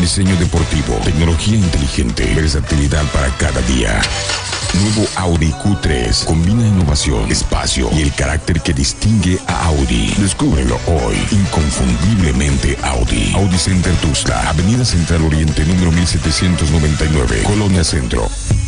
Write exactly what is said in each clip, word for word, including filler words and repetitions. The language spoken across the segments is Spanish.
diseño deportivo, tecnología inteligente, versatilidad para cada día. Nuevo Audi Q tres combina innovación, espacio y el carácter que distingue a Audi. Descúbrelo hoy. Inconfundiblemente Audi. Audi Center Tuxtla, Avenida Central Oriente, número mil setecientos noventa y nueve, Colonia Centro.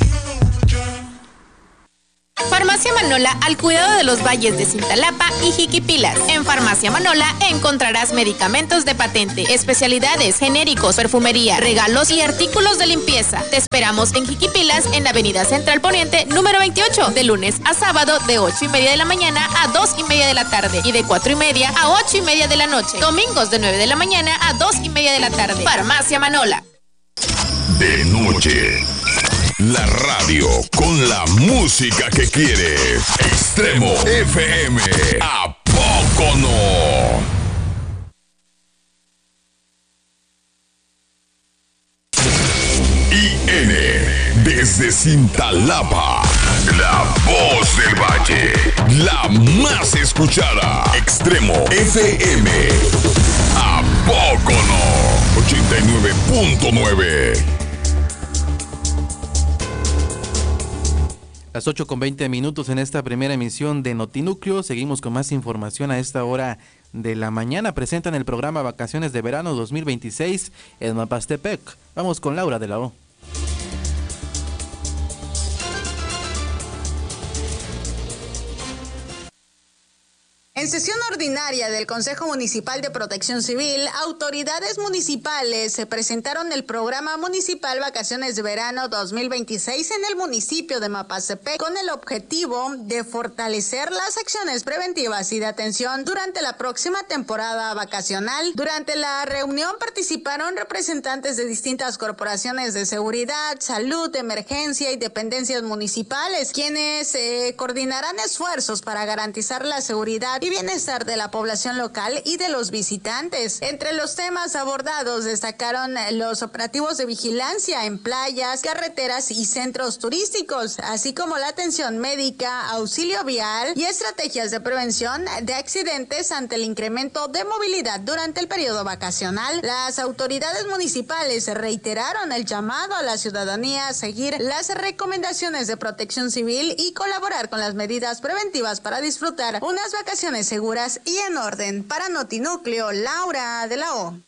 Farmacia Manola, al cuidado de los valles de Cintalapa y Jiquipilas. En Farmacia Manola encontrarás medicamentos de patente, especialidades, genéricos, perfumería, regalos y artículos de limpieza. Te esperamos en Jiquipilas, en la Avenida Central Poniente, número veintiocho, de lunes a sábado, de ocho y media de la mañana a dos y media de la tarde y de cuatro y media a ocho y media de la noche. Domingos de nueve de la mañana a dos y media de la tarde. Farmacia Manola. De noche. La radio con la música que quieres. Extremo F M. ¿A poco no? I N desde Cintalapa. La voz del valle. La más escuchada. Extremo F M. ¿A poco no? ochenta y nueve punto nueve. Las ocho con veinte minutos en esta primera emisión de Notinúcleo. Seguimos con más información a esta hora de la mañana. Presentan el programa Vacaciones de Verano dos mil veintiséis en Mapastepec. Vamos con Laura de la O. En sesión ordinaria del Consejo Municipal de Protección Civil, autoridades municipales se presentaron el programa municipal Vacaciones de Verano dos mil veintiséis en el municipio de Mapastepec con el objetivo de fortalecer las acciones preventivas y de atención durante la próxima temporada vacacional. Durante la reunión participaron representantes de distintas corporaciones de seguridad, salud, emergencia y dependencias municipales, quienes eh, coordinarán esfuerzos para garantizar la seguridad y bienestar de la población local y de los visitantes. Entre los temas abordados destacaron los operativos de vigilancia en playas, carreteras y centros turísticos, así como la atención médica, auxilio vial y estrategias de prevención de accidentes ante el incremento de movilidad durante el periodo vacacional. Las autoridades municipales reiteraron el llamado a la ciudadanía a seguir las recomendaciones de Protección Civil y colaborar con las medidas preventivas para disfrutar unas vacaciones seguras y en orden. Para Notinúcleo, Laura de la O.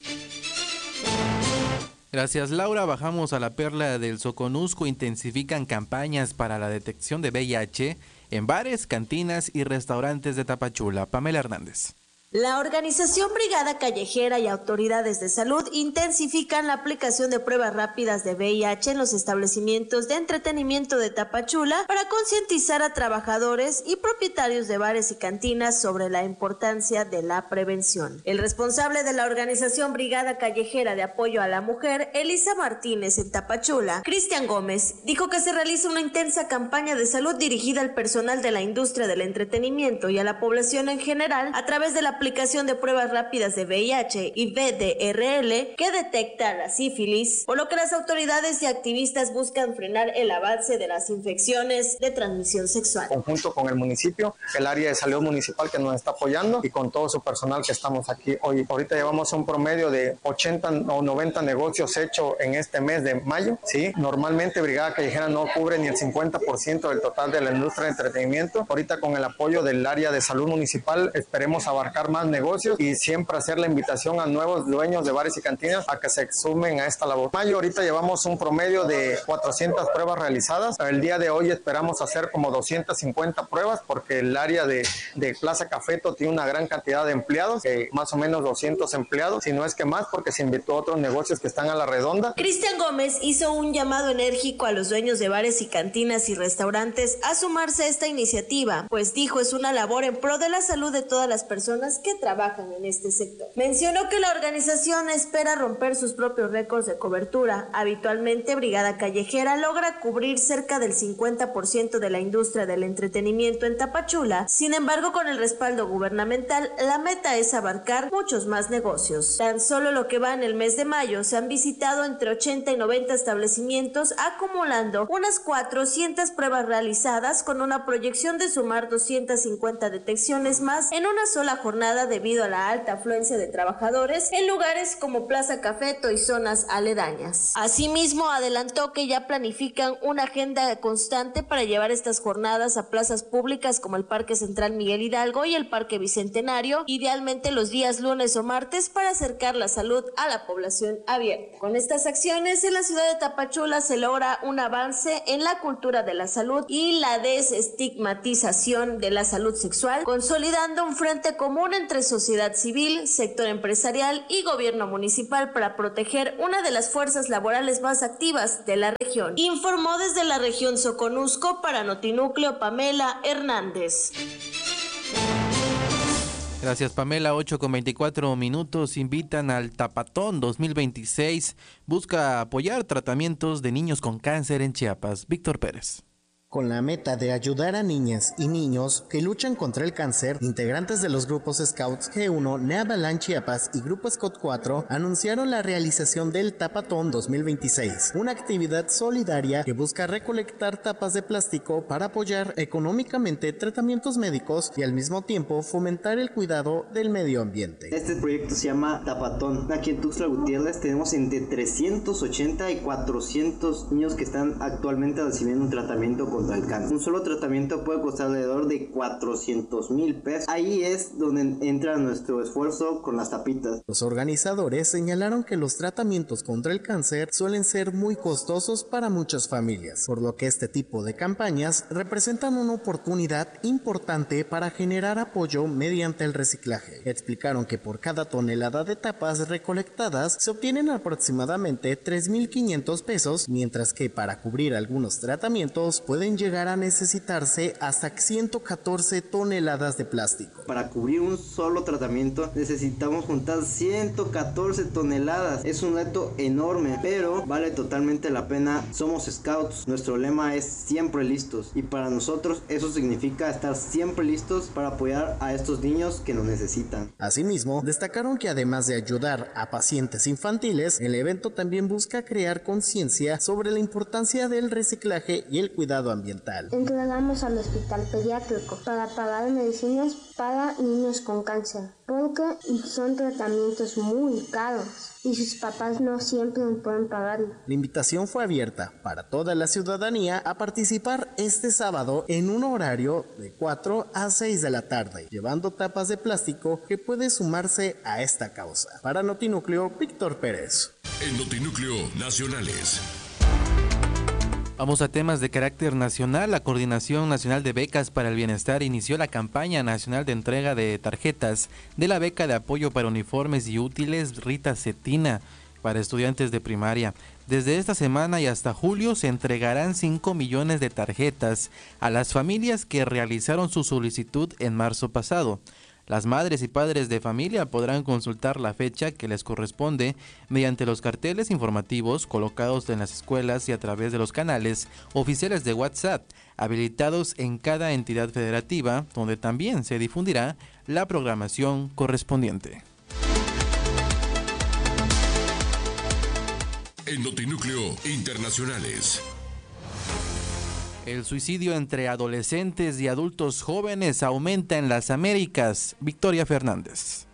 Gracias, Laura. Bajamos a la Perla del Soconusco. Intensifican campañas para la detección de V I H en bares, cantinas y restaurantes de Tapachula. Pamela Hernández. La organización Brigada Callejera y autoridades de salud intensifican la aplicación de pruebas rápidas de V I H en los establecimientos de entretenimiento de Tapachula para concientizar a trabajadores y propietarios de bares y cantinas sobre la importancia de la prevención. El responsable de la organización Brigada Callejera de Apoyo a la Mujer, Elisa Martínez en Tapachula, Cristian Gómez, dijo que se realiza una intensa campaña de salud dirigida al personal de la industria del entretenimiento y a la población en general a través de la aplicación de pruebas rápidas de V I H y V D R L que detecta la sífilis, por lo que las autoridades y activistas buscan frenar el avance de las infecciones de transmisión sexual. Conjunto con el municipio, el área de salud municipal que nos está apoyando y con todo su personal que estamos aquí hoy. Ahorita llevamos un promedio de ochenta o noventa negocios hechos en este mes de mayo. ¿Sí? Normalmente Brigada Callejera no cubre ni el cincuenta por ciento del total de la industria de entretenimiento. Ahorita con el apoyo del área de salud municipal esperemos abarcar más negocios y siempre hacer la invitación a nuevos dueños de bares y cantinas a que se sumen a esta labor. Mayo ahorita llevamos un promedio de cuatrocientas pruebas realizadas. El día de hoy esperamos hacer como doscientas cincuenta pruebas porque el área de, de Plaza Cafeto tiene una gran cantidad de empleados, eh, más o menos doscientos empleados, si no es que más porque se invitó a otros negocios que están a la redonda. Cristian Gómez hizo un llamado enérgico a los dueños de bares y cantinas y restaurantes a sumarse a esta iniciativa, pues dijo es una labor en pro de la salud de todas las personas que trabajan en este sector. Mencionó que la organización espera romper sus propios récords de cobertura. Habitualmente, Brigada Callejera logra cubrir cerca del cincuenta por ciento de la industria del entretenimiento en Tapachula. Sin embargo, con el respaldo gubernamental, la meta es abarcar muchos más negocios. Tan solo lo que va en el mes de mayo, se han visitado entre ochenta y noventa establecimientos, acumulando unas cuatrocientas pruebas realizadas con una proyección de sumar doscientas cincuenta detecciones más en una sola jornada temporada debido a la alta afluencia de trabajadores en lugares como Plaza Cafeto y zonas aledañas. Asimismo, adelantó que ya planifican una agenda constante para llevar estas jornadas a plazas públicas como el Parque Central Miguel Hidalgo y el Parque Bicentenario, idealmente los días lunes o martes, para acercar la salud a la población abierta. Con estas acciones, en la ciudad de Tapachula se logra un avance en la cultura de la salud y la desestigmatización de la salud sexual, consolidando un frente común entre sociedad civil, sector empresarial y gobierno municipal para proteger una de las fuerzas laborales más activas de la región. Informó desde la región Soconusco para Notinúcleo Pamela Hernández. Gracias, Pamela. ocho con veinticuatro minutos. Invitan al Tapatón dos mil veintiséis. Busca apoyar tratamientos de niños con cáncer en Chiapas. Víctor Pérez. Con la meta de ayudar a niñas y niños que luchan contra el cáncer, integrantes de los grupos Scouts G uno, Neabalán Chiapas y Grupo Scout cuatro anunciaron la realización del Tapatón dos mil veintiséis, una actividad solidaria que busca recolectar tapas de plástico para apoyar económicamente tratamientos médicos y al mismo tiempo fomentar el cuidado del medio ambiente. Este proyecto se llama Tapatón. Aquí en Tuxtla Gutiérrez tenemos entre trescientos ochenta y cuatrocientos niños que están actualmente recibiendo un tratamiento con el cáncer. Un solo tratamiento puede costar alrededor de cuatrocientos mil pesos. Ahí es donde entra nuestro esfuerzo con las tapitas. Los organizadores señalaron que los tratamientos contra el cáncer suelen ser muy costosos para muchas familias, por lo que este tipo de campañas representan una oportunidad importante para generar apoyo mediante el reciclaje. Explicaron que por cada tonelada de tapas recolectadas se obtienen aproximadamente tres mil quinientos pesos, mientras que para cubrir algunos tratamientos pueden llegar a necesitarse hasta ciento catorce toneladas de plástico. Para cubrir un solo tratamiento necesitamos juntar ciento catorce toneladas. Es un reto enorme, pero vale totalmente la pena. Somos Scouts, nuestro lema es siempre listos, y para nosotros eso significa estar siempre listos para apoyar a estos niños que nos necesitan. Asimismo, destacaron que además de ayudar a pacientes infantiles, el evento también busca crear conciencia sobre la importancia del reciclaje y el cuidado ambiental. Entregamos al hospital pediátrico para pagar medicinas para niños con cáncer, porque son tratamientos muy caros y sus papás no siempre pueden pagarlo. La invitación fue abierta para toda la ciudadanía a participar este sábado en un horario de cuatro a seis de la tarde, llevando tapas de plástico que puede sumarse a esta causa. Para Notinúcleo, Víctor Pérez. En Notinúcleo Nacionales. Vamos a temas de carácter nacional. La Coordinación Nacional de Becas para el Bienestar inició la campaña nacional de entrega de tarjetas de la beca de apoyo para uniformes y útiles Rita Cetina para estudiantes de primaria. Desde esta semana y hasta julio se entregarán cinco millones de tarjetas a las familias que realizaron su solicitud en marzo pasado. Las madres y padres de familia podrán consultar la fecha que les corresponde mediante los carteles informativos colocados en las escuelas y a través de los canales oficiales de WhatsApp habilitados en cada entidad federativa, donde también se difundirá la programación correspondiente. En Notinúcleo Internacionales. El suicidio entre adolescentes y adultos jóvenes aumenta en las Américas. Victoria Fernández.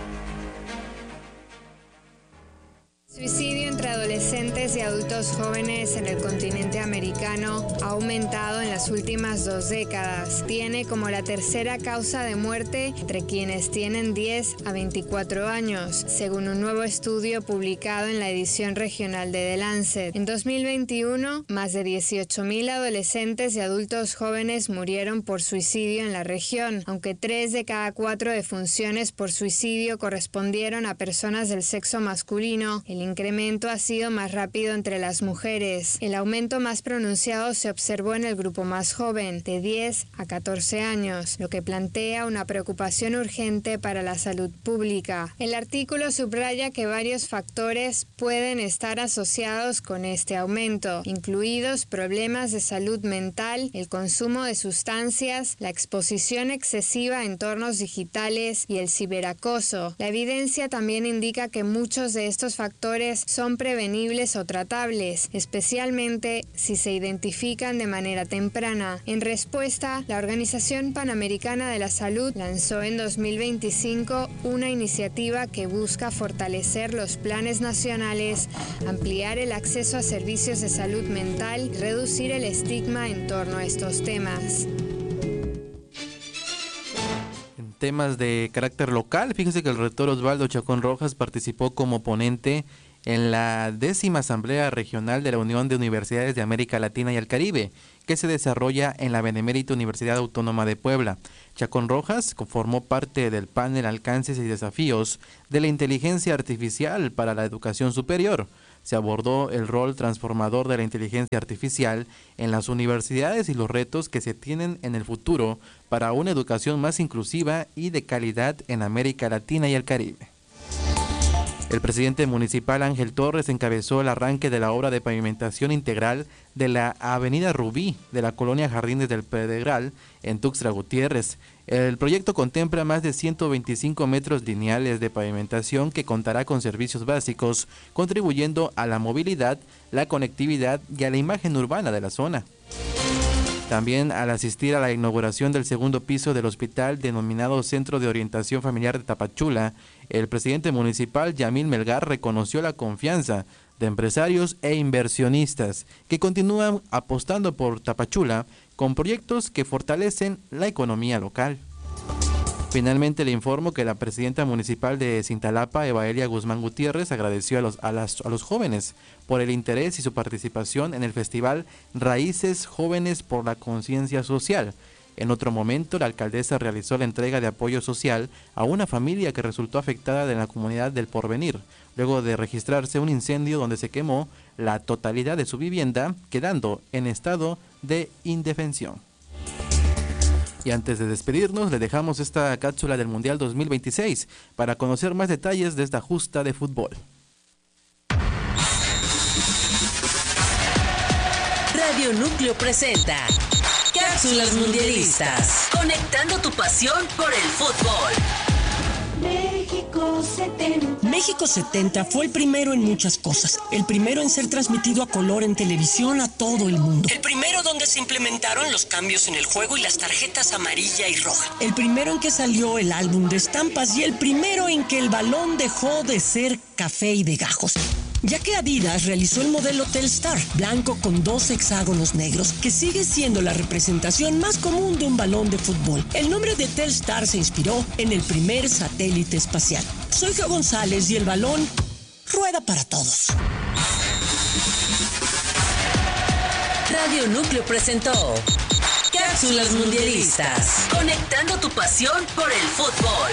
Suicidio entre adolescentes y adultos jóvenes en el continente americano ha aumentado en las últimas dos décadas. Tiene como la tercera causa de muerte entre quienes tienen diez a veinticuatro años, según un nuevo estudio publicado en la edición regional de The Lancet. En dos mil veintiuno, más de dieciocho mil adolescentes y adultos jóvenes murieron por suicidio en la región, aunque tres de cada cuatro defunciones por suicidio correspondieron a personas del sexo masculino. El incremento ha sido más rápido entre las mujeres. El aumento más pronunciado se observó en el grupo más joven, de diez a catorce años, lo que plantea una preocupación urgente para la salud pública. El artículo subraya que varios factores pueden estar asociados con este aumento, incluidos problemas de salud mental, el consumo de sustancias, la exposición excesiva a entornos digitales y el ciberacoso. La evidencia también indica que muchos de estos factores son prevenibles prevenibles o tratables, especialmente si se identifican de manera temprana. En respuesta, la Organización Panamericana de la Salud lanzó en dos mil veinticinco una iniciativa que busca fortalecer los planes nacionales, ampliar el acceso a servicios de salud mental y reducir el estigma en torno a estos temas. En temas de carácter local, fíjese que el rector Osvaldo Chacón Rojas participó como ponente en la décima Asamblea Regional de la Unión de Universidades de América Latina y el Caribe, que se desarrolla en la Benemérita Universidad Autónoma de Puebla. Chacón Rojas formó parte del panel Alcances y Desafíos de la Inteligencia Artificial para la Educación Superior. Se abordó el rol transformador de la inteligencia artificial en las universidades y los retos que se tienen en el futuro para una educación más inclusiva y de calidad en América Latina y el Caribe. El presidente municipal Ángel Torres encabezó el arranque de la obra de pavimentación integral de la avenida Rubí de la colonia Jardines del Pedregal en Tuxtla Gutiérrez. El proyecto contempla más de ciento veinticinco metros lineales de pavimentación que contará con servicios básicos, contribuyendo a la movilidad, la conectividad y a la imagen urbana de la zona. También al asistir a la inauguración del segundo piso del hospital denominado Centro de Orientación Familiar de Tapachula, el presidente municipal Yamil Melgar reconoció la confianza de empresarios e inversionistas que continúan apostando por Tapachula con proyectos que fortalecen la economía local. Finalmente le informo que la presidenta municipal de Cintalapa, Evaelia Guzmán Gutiérrez, agradeció a los, a, las, a los jóvenes por el interés y su participación en el festival Raíces Jóvenes por la Conciencia Social. En otro momento, la alcaldesa realizó la entrega de apoyo social a una familia que resultó afectada de la comunidad del Porvenir, luego de registrarse un incendio donde se quemó la totalidad de su vivienda, quedando en estado de indefensión. Y antes de despedirnos, le dejamos esta cápsula del Mundial dos mil veintiséis para conocer más detalles de esta justa de fútbol. Radio Núcleo presenta Cápsulas Mundialistas, conectando tu pasión por el fútbol. México setenta. México setenta fue el primero en muchas cosas. El primero en ser transmitido a color en televisión a todo el mundo. El primero donde se implementaron los cambios en el juego y las tarjetas amarilla y roja. El primero en que salió el álbum de estampas y el primero en que el balón dejó de ser café y de gajos. Ya que Adidas realizó el modelo Telstar, blanco con dos hexágonos negros, que sigue siendo la representación más común de un balón de fútbol. El nombre de Telstar se inspiró en el primer satélite espacial. Soy Geo González y el balón rueda para todos. Radio Núcleo presentó Cápsulas Mundialistas, conectando tu pasión por el fútbol.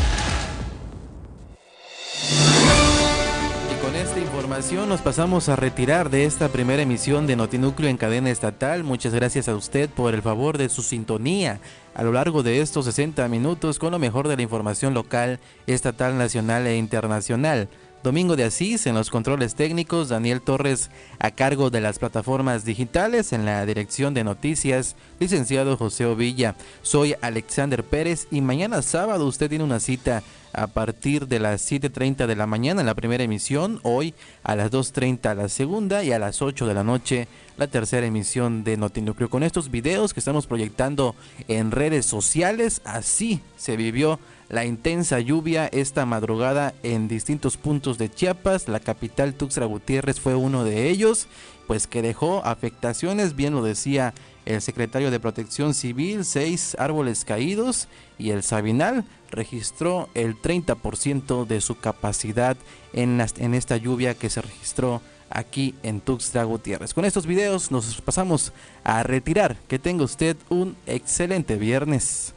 Con esta información nos pasamos a retirar de esta primera emisión de Notinúcleo en cadena estatal. Muchas gracias a usted por el favor de su sintonía a lo largo de estos sesenta minutos con lo mejor de la información local, estatal, nacional e internacional. Domingo de Asís en los controles técnicos, Daniel Torres a cargo de las plataformas digitales, en la dirección de noticias, licenciado José Ovilla. Soy Alexander Pérez y mañana sábado usted tiene una cita a partir de las siete treinta de la mañana en la primera emisión, hoy a las dos treinta la segunda y a las ocho de la noche la tercera emisión de Notinúcleo. Con estos videos que estamos proyectando en redes sociales, así se vivió la intensa lluvia esta madrugada en distintos puntos de Chiapas. La capital Tuxtla Gutiérrez fue uno de ellos, pues que dejó afectaciones, bien lo decía el secretario de Protección Civil, seis árboles caídos, y el Sabinal registró el treinta por ciento de su capacidad en, las, en esta lluvia que se registró aquí en Tuxtla Gutiérrez. Con estos videos nos pasamos a retirar. Que tenga usted un excelente viernes.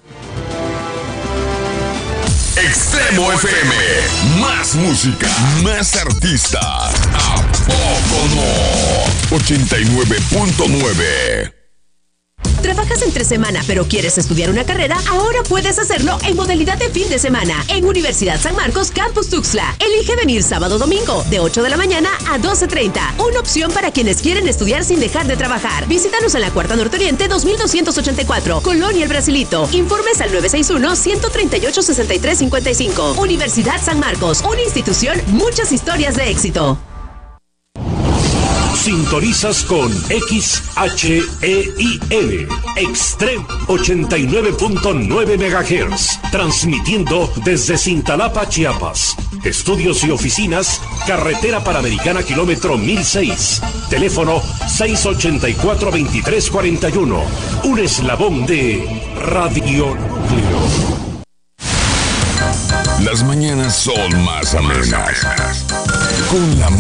Extremo F M, más música, más artistas. ¿A poco no? ochenta y nueve punto nueve. ¿Trabajas entre semana pero quieres estudiar una carrera? Ahora puedes hacerlo en modalidad de fin de semana en Universidad San Marcos Campus Tuxtla. Elige venir sábado o domingo de ocho de la mañana a doce treinta. Una opción para quienes quieren estudiar sin dejar de trabajar. Visítanos en la Cuarta Norte Oriente dos mil doscientos ochenta y cuatro, Colonia El Brasilito. Informes al nueve seis uno, uno tres ocho, seis tres cinco cinco. Universidad San Marcos, una institución, muchas historias de éxito. Sintonizas con X H E I L, Extreme ochenta y nueve punto nueve megahertz, transmitiendo desde Cintalapa, Chiapas. Estudios y oficinas, Carretera Panamericana, kilómetro mil seis. Teléfono seis ochenta y cuatro, veintitrés cuarenta y uno. Un eslabón de Radio Núcleo. Las mañanas son más amenas. Con la